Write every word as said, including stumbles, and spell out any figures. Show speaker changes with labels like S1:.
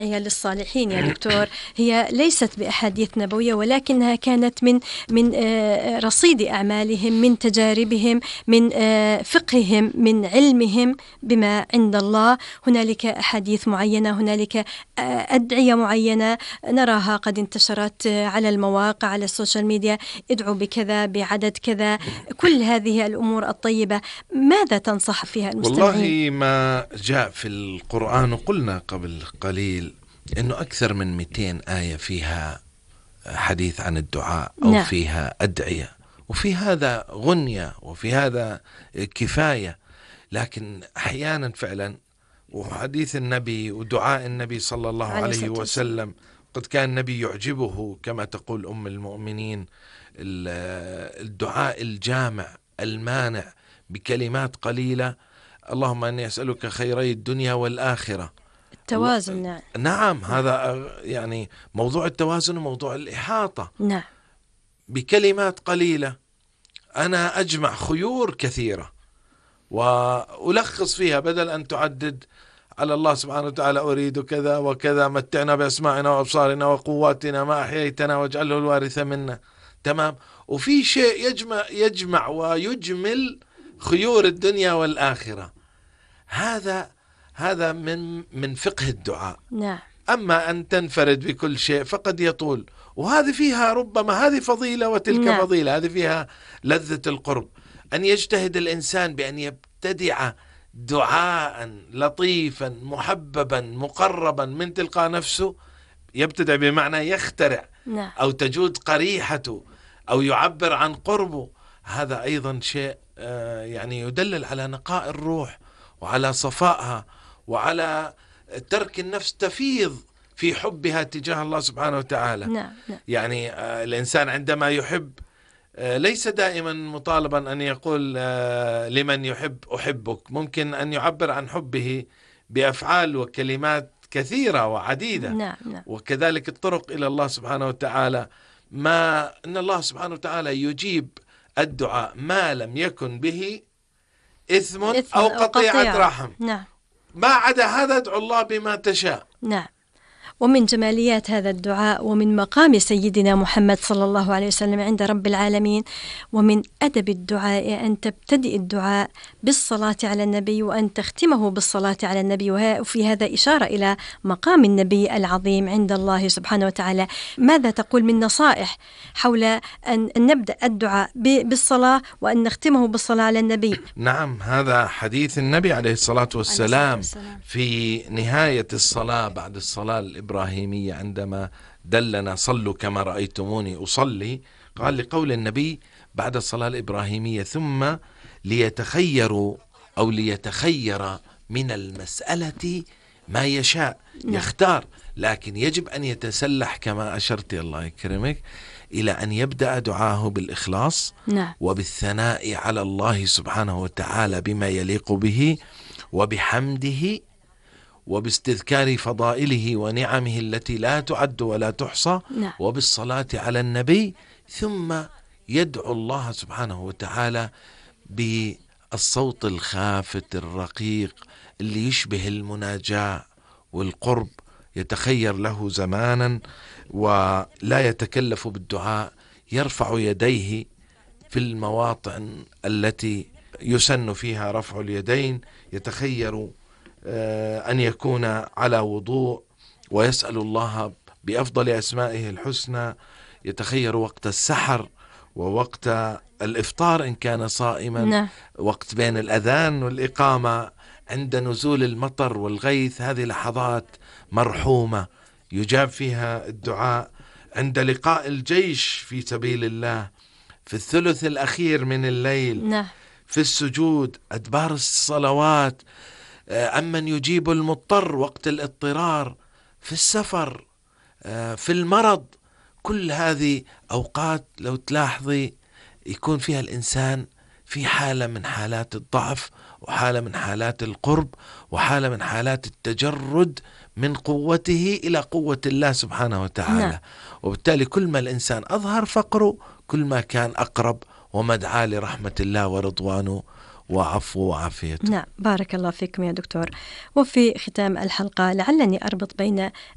S1: هي للصالحين يا دكتور، هي ليست بأحاديث نبوية، ولكنها كانت من من رصيد أعمالهم، من تجاربهم، من فقههم، من علمهم بما عند الله. هنالك أحاديث معينة، هنالك أدعية معينة نراها قد انتشرت على المواقع، على السوشيال ميديا، ادعوا بكذا بعدد كذا، كل هذه الأمور الطيبة ماذا تنصح فيها المستمعين؟
S2: والله ما جاء في القرآن، وقلنا قبل قليل إنه أكثر من مئتين آية فيها حديث عن الدعاء أو
S1: نعم.
S2: فيها أدعية، وفي هذا غنية وفي هذا كفاية. لكن أحيانا فعلا وحديث النبي ودعاء النبي صلى الله عليه وسلم قد كان النبي يعجبه كما تقول أم المؤمنين الدعاء الجامع المانع بكلمات قليلة. اللهم أني أسألك خيري الدنيا والآخرة.
S1: التوازن. نعم.
S2: نعم، هذا يعني موضوع التوازن وموضوع الإحاطة.
S1: نعم.
S2: بكلمات قليلة أنا أجمع خيور كثيرة وألخص فيها، بدل أن تعدد على الله سبحانه وتعالى أريد كذا وكذا، متعنا بأسماعنا وأبصارنا وقواتنا ما أحييتنا واجعله الوارث منا. تمام. وفي شيء يجمع يجمع ويجمل خيور الدنيا والآخرة. هذا هذا من من فقه الدعاء.
S1: نعم.
S2: أما أن تنفرد بكل شيء فقد يطول، وهذه فيها ربما هذه فضيلة وتلك
S1: نعم.
S2: فضيلة، هذه فيها لذة القرب. أن يجتهد الإنسان بأن يبتدع دعاء لطيفا محببا مقربا من تلقاء نفسه، يبتدع بمعنى يخترع.
S1: نعم.
S2: أو تجود قريحته أو يعبر عن قربه. هذا أيضا شيء يعني يدلل على نقاء الروح وعلى صفائها وعلى ترك النفس تفيض في حبها تجاه الله سبحانه وتعالى.
S1: نعم. نعم.
S2: يعني الإنسان عندما يحب ليس دائما مطالبا أن يقول لمن يحب أحبك، ممكن أن يعبر عن حبه بأفعال وكلمات كثيرة وعديدة.
S1: نعم. نعم.
S2: وكذلك الطرق إلى الله سبحانه وتعالى، ما أن الله سبحانه وتعالى يجيب الدعاء ما لم يكن به إثم, إثم أو قطيعة رحم.
S1: نعم.
S2: ما عدا هذا ادعو الله بما تشاء.
S1: نعم. ومن جماليات هذا الدعاء ومن مقام سيدنا محمد صلى الله عليه وسلم عند رب العالمين، ومن أدب الدعاء أن تبتدئ الدعاء بالصلاة على النبي وأن تختمه بالصلاة على النبي، وفي هذا إشارة إلى مقام النبي العظيم عند الله سبحانه وتعالى. ماذا تقول من نصائح حول أن نبدأ الدعاء بالصلاة وأن نختمه بالصلاة على النبي؟
S2: نعم، هذا حديث النبي عليه الصلاة والسلام في نهاية الصلاة بعد الصلاة الإبراهيمية عندما دلنا صلوا كما رأيتموني أصلي، قال لقول النبي بعد الصلاة الإبراهيمية ثم ليتخيروا أو ليتخير من المسألة ما يشاء. يختار، لكن يجب أن يتسلح كما أشرت الله يكرمك إلى أن يبدأ دعاه بالإخلاص.
S1: نعم.
S2: وبالثناء على الله سبحانه وتعالى بما يليق به، وبحمده، وباستذكار فضائله ونعمه التي لا تعد ولا تحصى.
S1: نعم.
S2: وبالصلاة على النبي، ثم يدعو الله سبحانه وتعالى بالصوت الخافت الرقيق اللي يشبه المناجاة والقرب، يتخير له زمانا ولا يتكلف بالدعاء، يرفع يديه في المواطن التي يسن فيها رفع اليدين، يتخير أن يكون على وضوء ويسأل الله بأفضل أسمائه الحسنى، يتخير وقت السحر ووقت الإفطار إن كان صائما.
S1: نعم.
S2: وقت بين الأذان والإقامة، عند نزول المطر والغيث، هذه لحظات مرحومة يجاب فيها الدعاء. عند لقاء الجيش في سبيل الله، في الثلث الأخير من الليل.
S1: نعم.
S2: في السجود، أدبار الصلوات، أمن يجيب المضطر وقت الاضطرار، في السفر، في المرض. كل هذه أوقات لو تلاحظي يكون فيها الإنسان في حالة من حالات الضعف، وحالة من حالات القرب، وحالة من حالات التجرد من قوته إلى قوة الله سبحانه وتعالى.
S1: نعم.
S2: وبالتالي كل ما الإنسان أظهر فقره كل ما كان أقرب ومدعى لرحمة الله ورضوانه وعفو وعافيته.
S1: نعم، بارك الله فيكم يا دكتور. وفي ختام الحلقة لعلني أربط بين